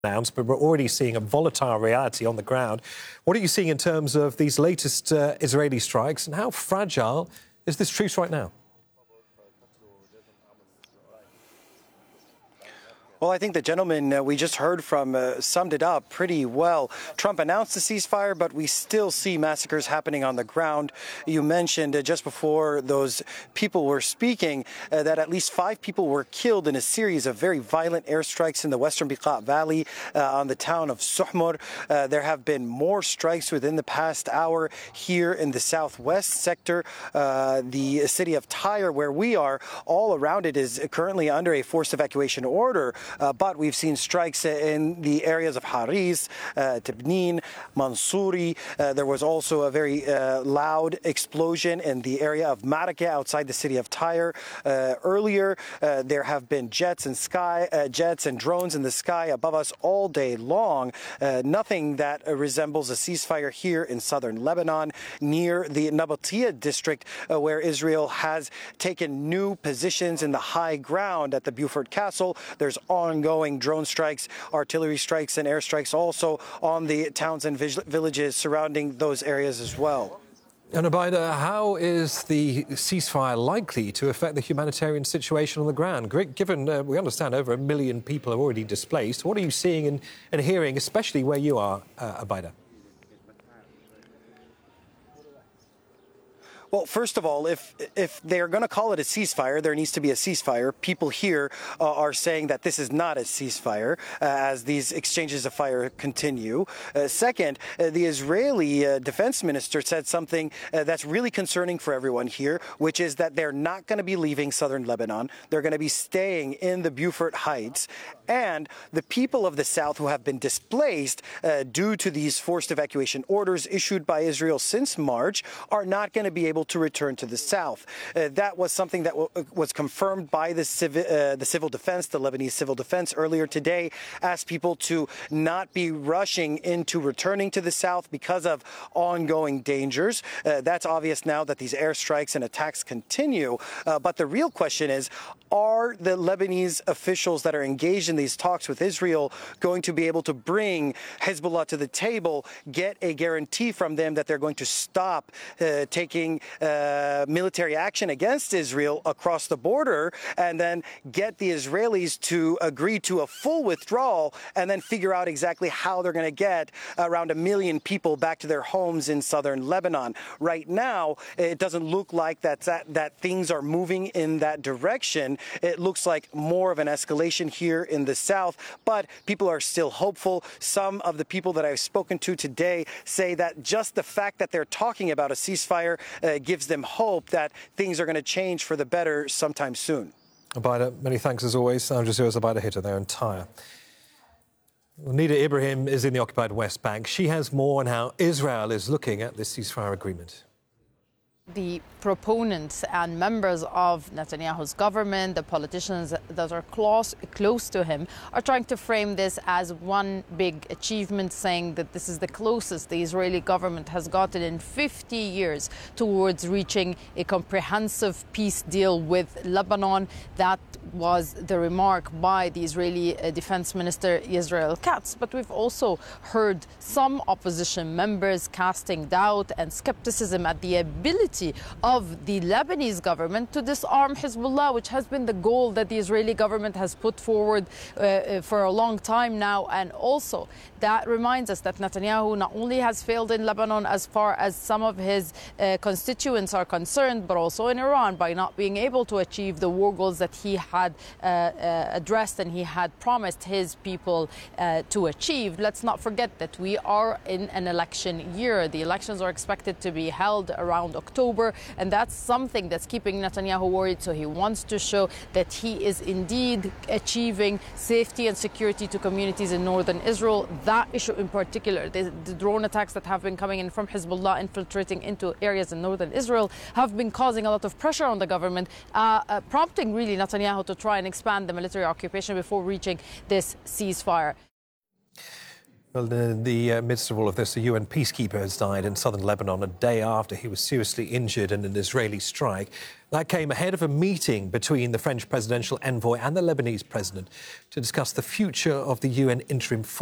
announced, but we're already seeing a volatile reality on the ground. What are you seeing in terms of these latest Israeli strikes, and how fragile is this truce right now? Well, I think the gentleman we just heard from summed it up pretty well. Trump announced a ceasefire, but we still see massacres happening on the ground. You mentioned just before those people were speaking that at least 5 people were killed in a series of very violent airstrikes in the western Bekaa Valley on the town of Suhmur. There have been more strikes within the past hour here in the southwest sector. The city of Tyre, where we are, all around it is currently under a forced evacuation order. But we've seen strikes in the areas of Haris, Tibnin, Mansouri. There was also a very loud explosion in the area of Maraka outside the city of Tyre. Earlier, there have been jets and drones in the sky above us all day long. Nothing that resembles a ceasefire here in southern Lebanon near the Nabatea district, where Israel has taken new positions in the high ground at the Beaufort Castle. There's ongoing drone strikes, artillery strikes, and airstrikes also on the towns and villages surrounding those areas as well. And Abaida, how is the ceasefire likely to affect the humanitarian situation on the ground? Given we understand over 1 million people are already displaced, what are you seeing and hearing, especially where you are, Abaida? Well, first of all, if they're going to call it a ceasefire, there needs to be a ceasefire. People here are saying that this is not a ceasefire as these exchanges of fire continue. Second, the Israeli defense minister said something that's really concerning for everyone here, which is that they're not going to be leaving southern Lebanon. They're going to be staying in the Beaufort Heights. And the people of the south who have been displaced due to these forced evacuation orders issued by Israel since March are not going to be able to return to the south. That was something that was confirmed by the civil defense, the Lebanese civil defense earlier today, asked people to not be rushing into returning to the south because of ongoing dangers. That's obvious now that these airstrikes and attacks continue. But the real question is, are the Lebanese officials that are engaged in these talks with Israel going to be able to bring Hezbollah to the table, get a guarantee from them that they're going to stop taking military action against Israel across the border, and then get the Israelis to agree to a full withdrawal, and then figure out exactly how they're going to get around 1 million people back to their homes in southern Lebanon. Right now, it doesn't look like that things are moving in that direction. It looks like more of an escalation here in the south, but people are still hopeful. Some of the people that I've spoken to today say that just the fact that they're talking about a ceasefire gives them hope that things are going to change for the better sometime soon. Abaida, many thanks as always. Al Jazeera's Abaida Hitter there in Tyre. Nida Ibrahim is in the occupied West Bank. She has more on how Israel is looking at this ceasefire agreement. The proponents and members of Netanyahu's government, the politicians that are close to him, are trying to frame this as one big achievement, saying that this is the closest the Israeli government has gotten in 50 years towards reaching a comprehensive peace deal with Lebanon. That was the remark by the Israeli Defense Minister Israel Katz. But we've also heard some opposition members casting doubt and skepticism at the ability of the Lebanese government to disarm Hezbollah, which has been the goal that the Israeli government has put forward for a long time now. And also, that reminds us that Netanyahu not only has failed in Lebanon as far as some of his constituents are concerned, but also in Iran by not being able to achieve the war goals that he had addressed and he had promised his people to achieve. Let's not forget that we are in an election year. The elections are expected to be held around October, and that's something that's keeping Netanyahu worried. So he wants to show that he is indeed achieving safety and security to communities in northern Israel. That issue in particular, the drone attacks that have been coming in from Hezbollah infiltrating into areas in northern Israel, have been causing a lot of pressure on the government, prompting really Netanyahu to try and expand the military occupation before reaching this ceasefire. Well, in the midst of all of this, a UN peacekeeper has died in southern Lebanon a day after he was seriously injured in an Israeli strike. That came ahead of a meeting between the French presidential envoy and the Lebanese president to discuss the future of the UN interim force.